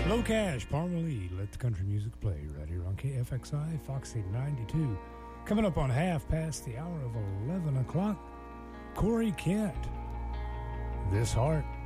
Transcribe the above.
Low Cash, Parmalee, Let the Country Music Play, right here on KFXI, Foxy 92. Coming up on half past the hour of 11 o'clock, Corey Kent, This Heart.